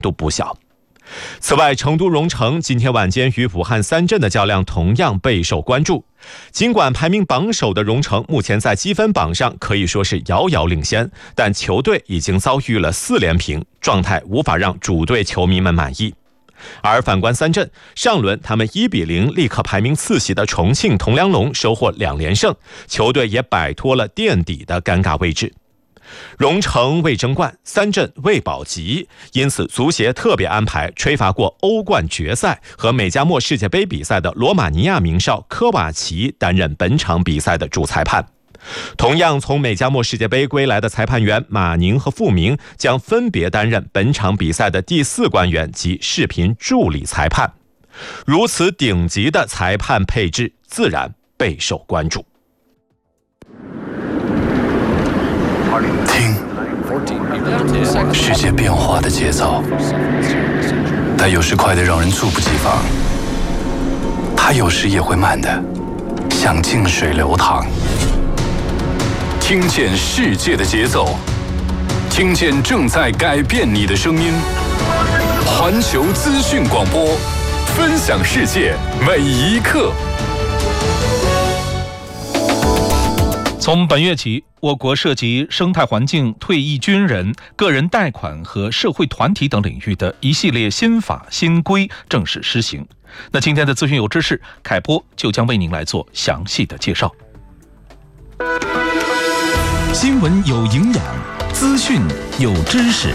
度不小。此外，成都蓉城今天晚间与武汉三镇的较量同样备受关注。尽管排名榜首的蓉城目前在积分榜上可以说是遥遥领先，但球队已经遭遇了4连平，状态无法让主队球迷们满意。而反观三镇，上轮他们1-0力克排名次席的重庆铜梁龙，收获2连胜，球队也摆脱了垫底的尴尬位置。蓉城为争冠，三镇为保级，因此足协特别安排吹罚过欧冠决赛和美加墨世界杯比赛的罗马尼亚名哨科瓦奇担任本场比赛的主裁判。同样从美加墨世界杯归来的裁判员马宁和傅明将分别担任本场比赛的第4官员及视频助理裁判。如此顶级的裁判配置，自然备受关注。 听世界变化的节奏，它有时快得让人猝不及防，它有时也会慢得像静水流淌。听见世界的节奏，听见正在改变你的声音。环球资讯广播，分享世界每一刻。 从本月起，我国涉及生态环境、退役军人、个人贷款和社会团体等领域的一系列新法新规正式施行。那今天的资讯有知识，凯波就将为您来做详细的介绍。 新闻有营养，资讯有知识。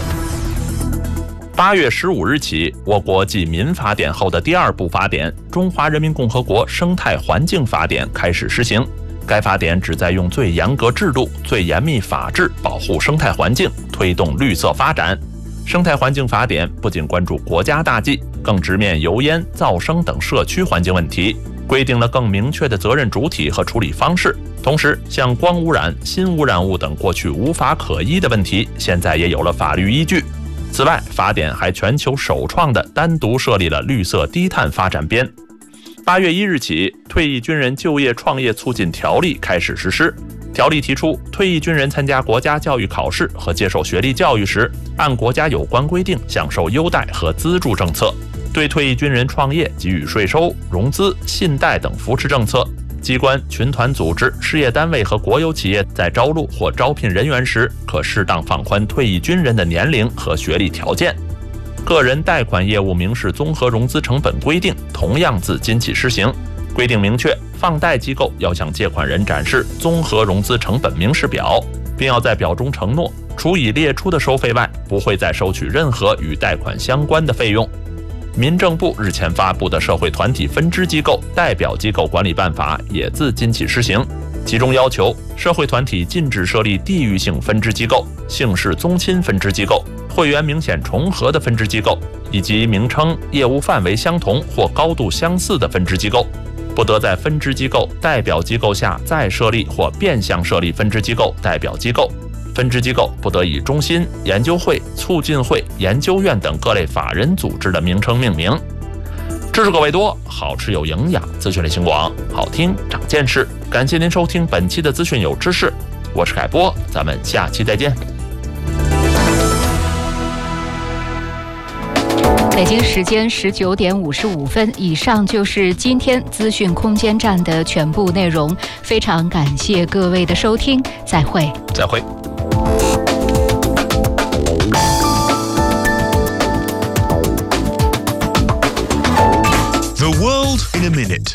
8月15日起，我国继民法典后的第2部法典《中华人民共和国生态环境法典》开始施行。该法典旨在用最严格制度、最严密法制保护生态环境，推动绿色发展。生态环境法典不仅关注国家大计，更直面油烟、噪声等社区环境问题，规定了更明确的责任主体和处理方式。同时，像光污染、新污染物等过去无法可依的问题，现在也有了法律依据。此外，法典还全球首创的单独设立了绿色低碳发展编。8月1日起，退役军人就业创业促进条例开始实施。条例提出，退役军人参加国家教育考试和接受学历教育时，按国家有关规定享受优待和资助政策；对退役军人创业给予税收、融资、信贷等扶持政策。机关、群团组织、事业单位和国有企业在招录或招聘人员时，可适当放宽退役军人的年龄和学历条件。个人贷款业务明示综合融资成本规定同样自今起施行，规定明确，放贷机构要向借款人展示综合融资成本明示表，并要在表中承诺，除已列出的收费外，不会再收取任何与贷款相关的费用。民政部日前发布的《社会团体分支机构代表机构管理办法》也自今起施行，其中要求社会团体禁止设立地域性分支机构、姓氏宗亲分支机构、会员明显重合的分支机构，以及名称、业务范围相同或高度相似的分支机构。不得在分支机构代表机构下再设立或变相设立分支机构代表机构。分支机构不得以中心、研究会、促进会、研究院等各类法人组织的名称命名。知识个味多，好吃有营养，资讯类新广，好听长见识。感谢您收听本期的资讯有知识，我是凯波，咱们下期再见。 北京时间19点55分，以上就是今天资讯空间站的全部内容。非常感谢各位的收听，再会。 再会。 The world in a minute。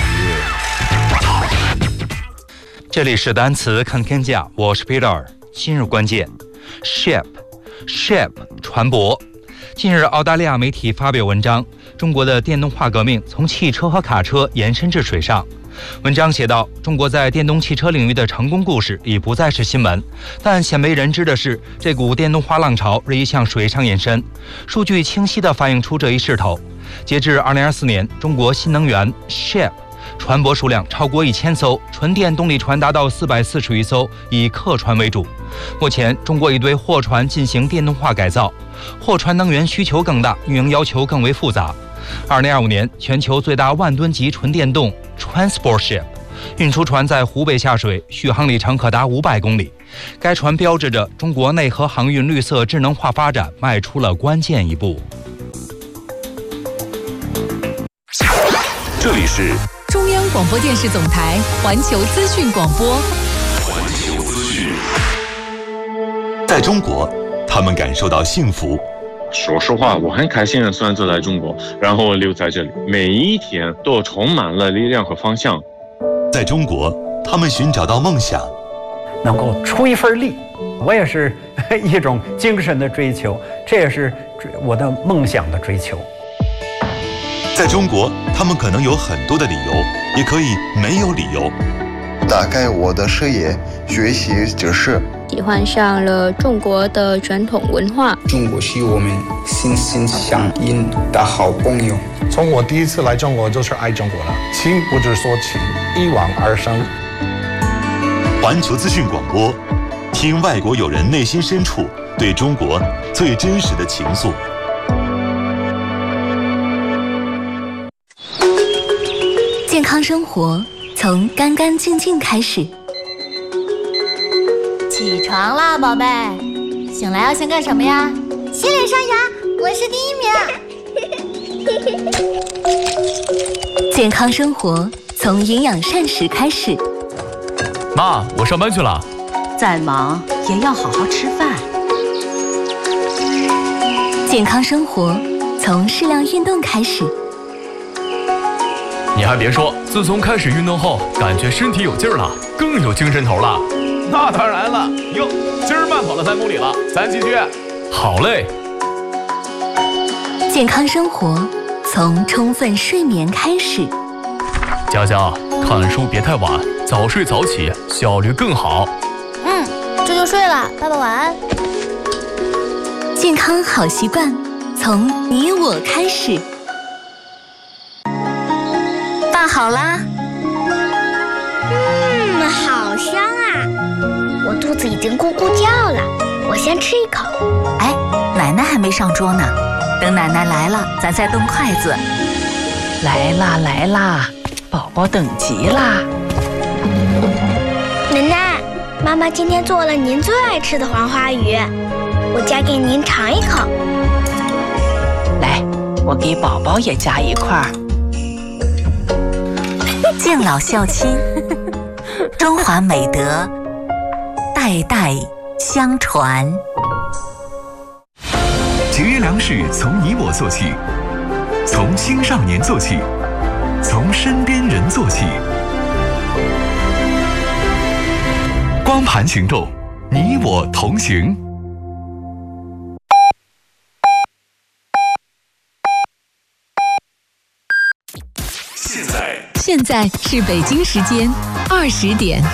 这里是单词看天下，我是 Peter。今日关键 ，ship 船舶。近日，澳大利亚媒体发表文章，中国的电动化革命从汽车和卡车延伸至水上。文章写道，中国在电动汽车领域的成功故事已不再是新闻，但鲜为人知的是，这股电动化浪潮日益向水上延伸。数据清晰地反映出这一势头。截至2024年，中国新能源 ship 船舶数量超过1000艘，纯电动力船达到440余艘，以客船为主。目前，中国已对货船进行电动化改造，货船能源需求更大，运营要求更为复杂。2025年，全球最大万吨级纯电动 transport ship 运输船在湖北下水，续航里程可达500公里。该船标志着中国内河航运绿色智能化发展迈出了关键一步。 这里是中央广播电视总台环球资讯广播。 环球资讯。在中国，他们感受到幸福。 说实话，我很开心的选择来中国，然后留在这里，每一天都充满了力量和方向。 在中国，他们寻找到梦想， 能够出一份力，我也是一种精神的追求，这也是我的梦想的追求。 在中国，他们可能有很多的理由，也可以没有理由。 打开我的视野，学习知识， 喜欢上了中国的传统文化。 中国是我们心心相印的好朋友。 从我第一次来中国就是爱中国了，情不知所起，一往而生。 环球资讯广播，听外国友人内心深处对中国最真实的情愫。 健康生活从干干净净开始。 起床啦，宝贝！醒来要先干什么呀？ 洗脸刷牙，我是第1名。 健康生活从营养膳食开始。 妈，我上班去了。 再忙也要好好吃饭。 健康生活从适量运动开始。 你还别说，自从开始运动后，感觉身体有劲儿了，更有精神头了。 那当然了，哟，今儿慢跑了3公里了，咱继续。 好嘞。 健康生活从充分睡眠开始。 佳佳，看书别太晚，早睡早起，效率更好。 这就睡了，爸爸晚安。 健康好习惯从你我开始。 拌好啦。好香啊！我肚子已经咕咕叫了，我先吃一口。 哎，奶奶还没上桌呢，等奶奶来了，咱再动筷子。来啦来啦，宝宝等急啦。 奶奶，妈妈今天做了您最爱吃的黄花鱼，我夹给您尝一口。 来，我给宝宝也夹一块。 敬老孝亲，中华美德代代相传。 节约粮食从你我做起，从青少年做起，从身边人做起。光盘行动，你我同行。 现在是北京时间20点。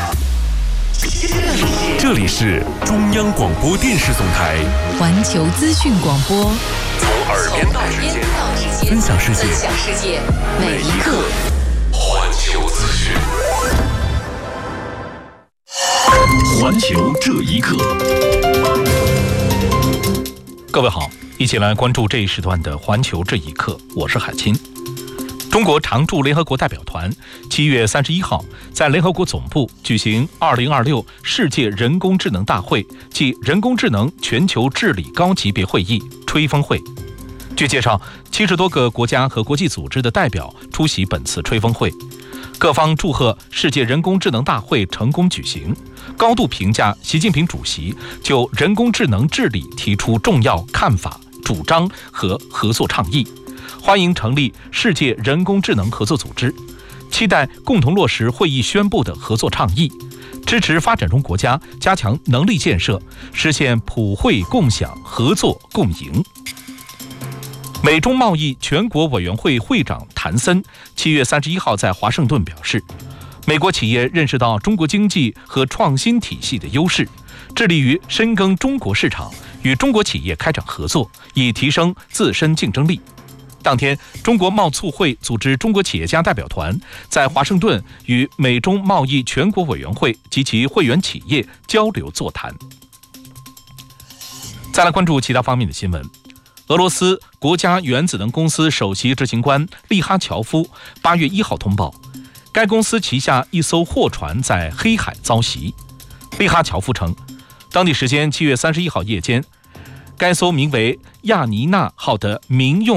这里是中央广播电视总台环球资讯广播， 从耳边到指尖，分享世界，每一刻。环球资讯，环球这一刻。 各位好，一起来关注这一时段的环球这一刻，我是海清。中国常驻联合国代表团7月31号在联合国总部举行2026世界人工智能大会暨人工智能全球治理高级别会议吹风会。据介绍，70多个国家和国际组织的代表出席本次吹风会，各方祝贺世界人工智能大会成功举行，高度评价习近平主席就人工智能治理提出重要看法、主张和合作倡议，欢迎成立世界人工智能合作组织，期待共同落实会议宣布的合作倡议，支持发展中国家加强能力建设，实现普惠共享、合作共赢。美中贸易全国委员会会长谭森7月31号在华盛顿表示，美国企业认识到中国经济和创新体系的优势，致力于深耕中国市场，与中国企业开展合作，以提升自身竞争力。当天，中国贸促会组织中国企业家代表团在华盛顿与美中贸易全国委员会及其会员企业交流座谈。再来关注其他方面的新闻。俄罗斯国家原子能公司首席执行官利哈乔夫8月1号通报，该公司旗下一艘货船在黑海遭袭。利哈乔夫称，当地时间7月31号夜间，该艘名为亚尼娜号的民用